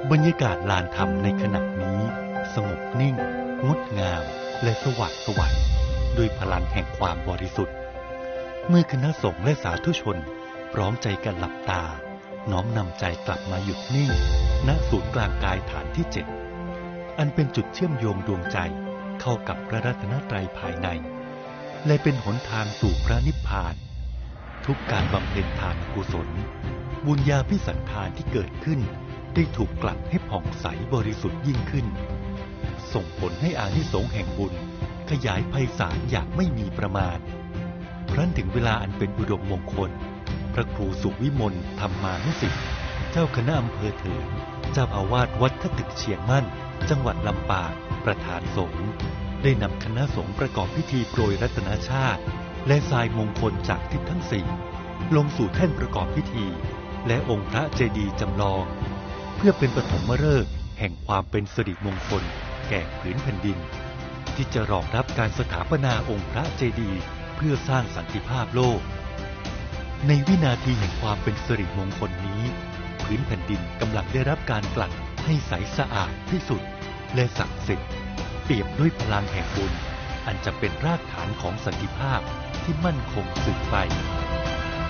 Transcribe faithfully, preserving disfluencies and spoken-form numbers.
บรรยากาศลานธรรมในขณะนี้สงบนิ่งงดงามและสว่างไสวด้วยพลังแห่งความบริสุทธิ์เมื่อคณะสงฆ์และสาธุชนพร้อมใจกันหลับตาน้อมนำใจกลับมาหยุดนิ่งณศูนย์กลางกายฐานที่เจ็ดอันเป็นจุดเชื่อมโยงดวงใจเข้ากับพระรัตนตรัยภายในและเป็นหนทางสู่พระนิพพานทุกการบำเพ็ญทานกุศลบุญญาภิสันทานที่เกิดขึ้นได้ถูกกลั่นให้ผ่องใสบริสุทธิ์ยิ่งขึ้นส่งผลให้อานิสงส์แห่งบุญขยายไพศาลอย่างไม่มีประมาณครั้นถึงเวลาอันเป็นอุดมมงคลพระครูสุวิมลธรรมานุสิทธิ์เจ้าคณะอำเภอเถินเจ้าอาวาสวัดทตึกเชียงมั่นจังหวัดลำปางประธานสงฆ์ได้นำคณะสงฆ์ประกอบพิธีโปรยรัตนชาติและทรายมงคลจากทิศทั้งสี่ลงสู่แท่นประกอบพิธีและองค์พระเจดีย์จำลองเพื่อเป็นปฐมฤกษ์แห่งความเป็นสิริมงคลแก่ผืนแผ่นดินที่จะรองรับการสถาปนาองค์พระเจดีย์เพื่อสร้างสันติภาพโลกในวินาทีแห่งความเป็นสิริมงคลนี้ผืนแผ่นดินกำลังได้รับการกลั่นให้ใสสะอาดที่สุดและศักดิ์สิทธิ์เปี่ยมด้วยพลังแห่งบุญอันจะเป็นรากฐานของสันติภาพที่มั่นคงสืบไป